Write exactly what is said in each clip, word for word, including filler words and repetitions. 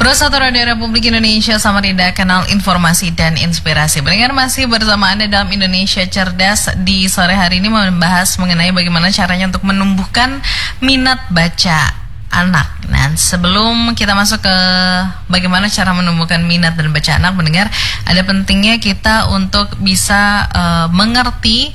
Bersatu Radio Republik Indonesia Samarinda, kanal informasi dan inspirasi. Pendengar masih bersama Anda dalam Indonesia Cerdas. Di sore hari ini membahas mengenai bagaimana caranya untuk menumbuhkan minat baca anak. Nah, sebelum kita masuk ke bagaimana cara menumbuhkan minat dan baca anak, mendengar ada pentingnya kita untuk bisa uh, mengerti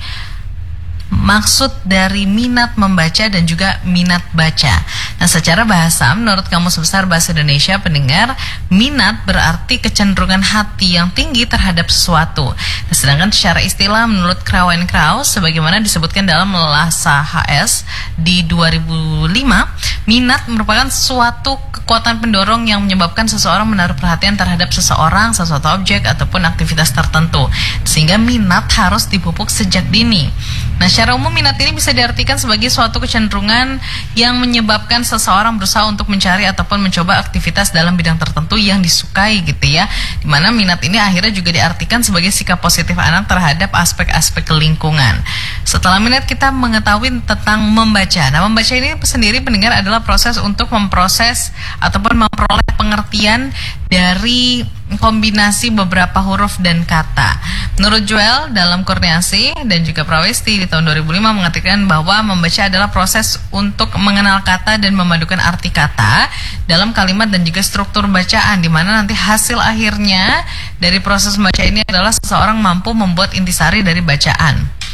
maksud dari minat membaca dan juga minat baca. Nah, secara bahasa, menurut Kamus Besar Bahasa Indonesia, pendengar, minat berarti kecenderungan hati yang tinggi terhadap sesuatu. Nah, sedangkan secara istilah menurut Crow and Crow, sebagaimana disebutkan dalam Lhasa H S di dua ribu lima, minat merupakan suatu kekuatan pendorong yang menyebabkan seseorang menaruh perhatian terhadap seseorang, sesuatu objek, ataupun aktivitas tertentu. Sehingga minat harus dipupuk sejak dini. Nah, secara umum minat ini bisa diartikan sebagai suatu kecenderungan yang menyebabkan seseorang berusaha untuk mencari ataupun mencoba aktivitas dalam bidang tertentu yang disukai gitu ya. Dimana minat ini akhirnya juga diartikan sebagai sikap positif anak terhadap aspek-aspek lingkungan. Setelah minat, kita mengetahui tentang membaca. Nah, membaca ini sendiri, pendengar, adalah proses untuk memproses ataupun memperoleh pengertian dari kombinasi beberapa huruf dan kata. Menurut Joel dalam Kurniasi dan juga Prawesti di tahun dua ribu lima mengatakan bahwa membaca adalah proses untuk mengenal kata dan memadukan arti kata dalam kalimat dan juga struktur bacaan, di mana nanti hasil akhirnya dari proses membaca ini adalah seseorang mampu membuat intisari dari bacaan.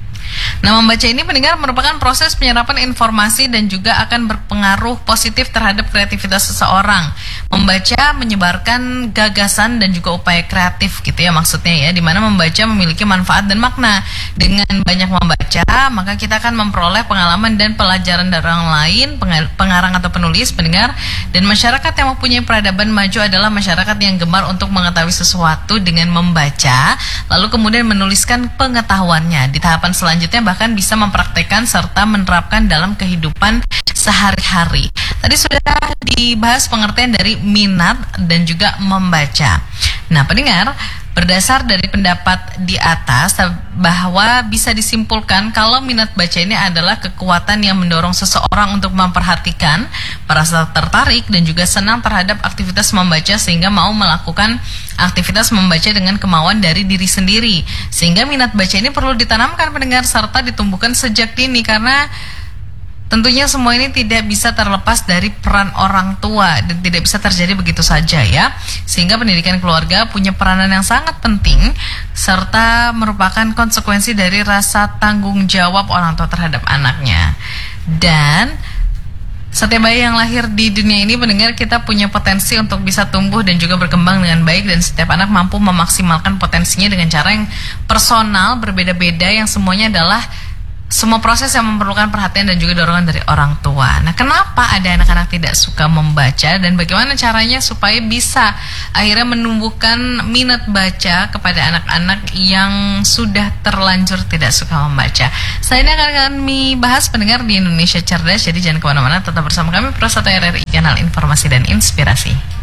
Nah, membaca ini, pendengar, merupakan proses penyerapan informasi dan juga akan berpengaruh positif terhadap kreativitas seseorang. Membaca menyebarkan gagasan dan juga upaya kreatif gitu ya maksudnya ya, dimana membaca memiliki manfaat dan makna. Dengan banyak membaca, maka kita akan memperoleh pengalaman dan pelajaran dari orang lain, pengarang atau penulis, pendengar. Dan masyarakat yang mempunyai peradaban maju adalah masyarakat yang gemar untuk mengetahui sesuatu dengan membaca, lalu kemudian menuliskan pengetahuannya. Di tahapan selanjutnya bahkan bisa mempraktekkan serta menerapkan dalam kehidupan sehari-hari. Tadi sudah dibahas pengertian dari minat dan juga membaca. Nah, pendengar, berdasar dari pendapat di atas bahwa bisa disimpulkan kalau minat baca ini adalah kekuatan yang mendorong seseorang untuk memperhatikan, merasa tertarik dan juga senang terhadap aktivitas membaca sehingga mau melakukan aktivitas membaca dengan kemauan dari diri sendiri. Sehingga minat baca ini perlu ditanamkan, pendengar, serta ditumbuhkan sejak dini, karena tentunya semua ini tidak bisa terlepas dari peran orang tua dan tidak bisa terjadi begitu saja ya. Sehingga pendidikan keluarga punya peranan yang sangat penting serta merupakan konsekuensi dari rasa tanggung jawab orang tua terhadap anaknya. Dan setiap bayi yang lahir di dunia ini, pendengar, kita punya potensi untuk bisa tumbuh dan juga berkembang dengan baik, dan setiap anak mampu memaksimalkan potensinya dengan cara yang personal, berbeda-beda, yang semuanya adalah semua proses yang memerlukan perhatian dan juga dorongan dari orang tua. Nah, kenapa ada anak-anak tidak suka membaca dan bagaimana caranya supaya bisa akhirnya menumbuhkan minat baca kepada anak-anak yang sudah terlanjur tidak suka membaca? Saya ini akan kami bahas, pendengar, di Indonesia Cerdas. Jadi jangan kemana-mana, tetap bersama kami Bersatu R R I, kanal informasi dan inspirasi.